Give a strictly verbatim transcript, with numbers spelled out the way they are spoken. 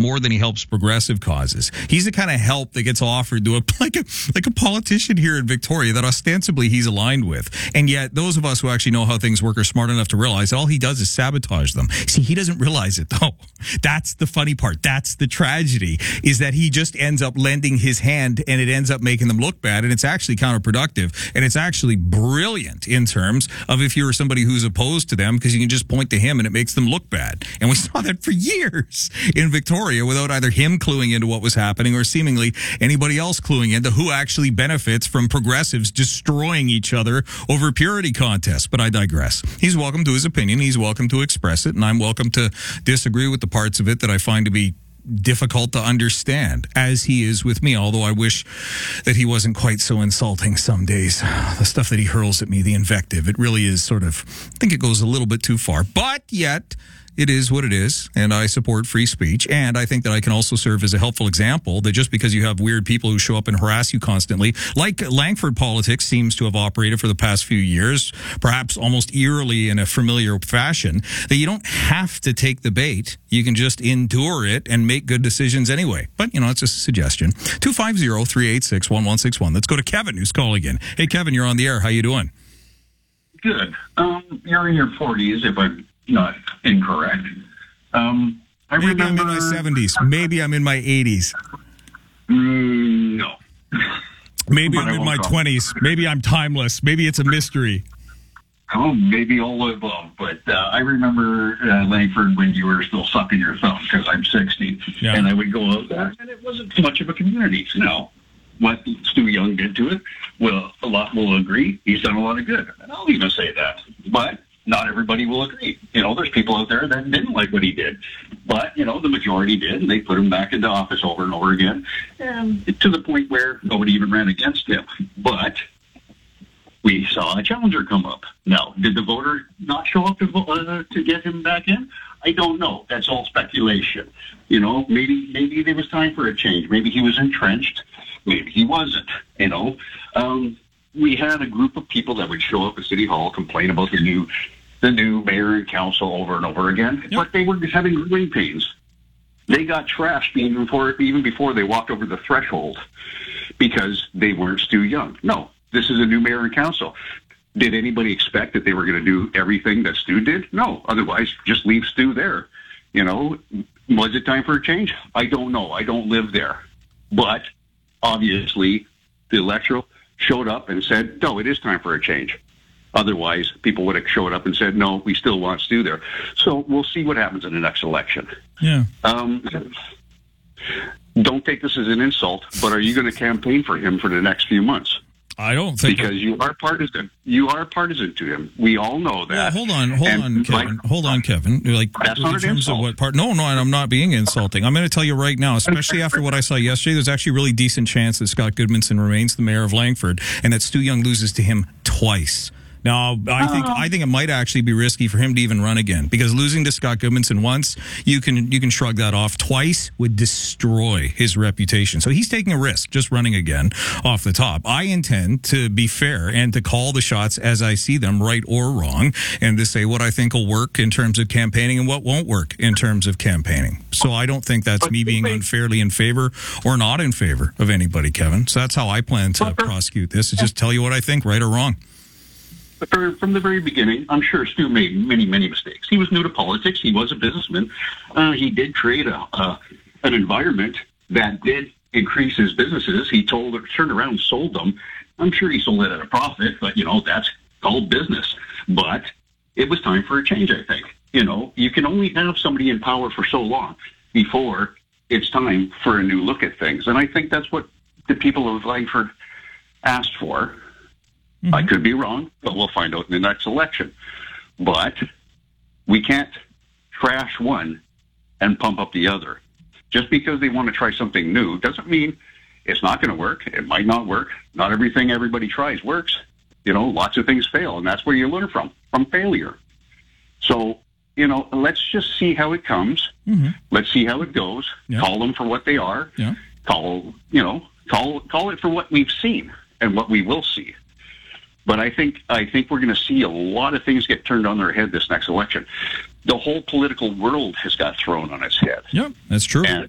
more than he helps progressive causes. He's the kind of help that gets offered to a like a like a politician here in Victoria that ostensibly he's aligned with. And yet those of us who actually know how things work are smart enough to realize all he does is sabotage them. See, he doesn't realize it though. That's the funny part. That's the tragedy, is that he just ends up lending his hand and it ends up making them look bad, and it's actually counterproductive, and it's actually brilliant in terms of if you're somebody who's opposed to them, because you can just point to him and it makes them look bad. And we saw that for years in Victoria without either him cluing into what was happening or seemingly anybody else cluing into who actually benefits from progressives destroying each other over purity contests. But I digress. He's welcome to his opinion. He's welcome to express it, and I'm welcome to disagree with the parts of it that I find to be difficult to understand, as he is with me, although I wish that he wasn't quite so insulting some days. The stuff that he hurls at me, the invective, it really is sort of, I think it goes a little bit too far. But yet, it is what it is, and I support free speech, and I think that I can also serve as a helpful example that just because you have weird people who show up and harass you constantly, like Langford politics seems to have operated for the past few years, perhaps almost eerily in a familiar fashion, that you don't have to take the bait. You can just endure it and make good decisions anyway. But, you know, it's just a suggestion. two five zero, three eight six, one one six one. Let's go to Kevin, who's calling in. Hey, Kevin, you're on the air. How you doing? Good. Um, you're in your forties, if I'm not incorrect. Um, I Maybe remember... I'm in my seventies. Maybe I'm in my eighties. Mm, no. Maybe But I'm I in my won't twenties. Maybe I'm timeless. Maybe it's a mystery. Oh, maybe all of above. But uh, I remember, uh, Langford, when you were still sucking your thumb, because I'm sixty, Yeah. and I would go out there, and it wasn't much of a community. Now, what Stu Young did to it, well, a lot will agree. He's done a lot of good. And I'll even say that. But not everybody will agree. You know, there's people out there that didn't like what he did. But, you know, the majority did, and they put him back into office over and over again, and to the point where nobody even ran against him. But we saw a challenger come up. Now, did the voter not show up to, vo- uh, to get him back in? I don't know. That's all speculation. You know, maybe maybe there was time for a change. Maybe he was entrenched. Maybe he wasn't. You know, um, we had a group of people that would show up at City Hall, complain about the new the new mayor and council over and over again, Yep. but they were having growing pains. They got trashed even before even before they walked over the threshold because they weren't Stu Young. No, this is a new mayor and council. Did anybody expect that they were going to do everything that Stu did? No. Otherwise, just leave Stu there. You know, was it time for a change? I don't know. I don't live there. But obviously, the electoral showed up and said, no, it is time for a change. Otherwise, people would have showed up and said, no, we still want Stu there. So we'll see what happens in the next election. Yeah. Um, don't take this as an insult, but are you going to campaign for him for the next few months? I don't think... Because you are partisan. You are partisan to him. We all know that. Yeah, hold on, hold And, on, Kevin. like, hold on, Kevin. Like, That's in not an terms insult. of what part? No, no, I'm not being insulting. I'm going to tell you right now, especially after what I saw yesterday, there's actually a really decent chance that Scott Goodmanson remains the mayor of Langford and that Stu Young loses to him twice. Now, I think I think it might actually be risky for him to even run again, because losing to Scott Goodmanson once, you can you can shrug that off. Twice would destroy his reputation. So he's taking a risk just running again off the top. I intend to be fair and to call the shots as I see them, right or wrong, and to say what I think will work in terms of campaigning and what won't work in terms of campaigning. So I don't think that's me being unfairly in favor or not in favor of anybody, Kevin. So that's how I plan to prosecute this, is just tell you what I think, right or wrong. But for, from the very beginning, I'm sure Stu made many, many mistakes. He was new to politics. He was a businessman. Uh, he did create a, uh, an environment that did increase his businesses. He told, turned around and sold them. I'm sure he sold it at a profit, but, you know, that's called business. But it was time for a change, I think. You know, you can only have somebody in power for so long before it's time for a new look at things. And I think that's what the people of Langford asked for. Mm-hmm. I could be wrong, but we'll find out in the next election. But we can't trash one and pump up the other. Just because they want to try something new doesn't mean it's not going to work. It might not work. Not everything everybody tries works. You know, lots of things fail, and that's where you learn from, from failure. So, you know, let's just see how it comes. Mm-hmm. Let's see how it goes. Yeah. Call them for what they are. Yeah. Call, you know, call call it for what we've seen and what we will see. But I think I think we're going to see a lot of things get turned on their head this next election. The whole political world has got thrown on its head. Yep, that's true. And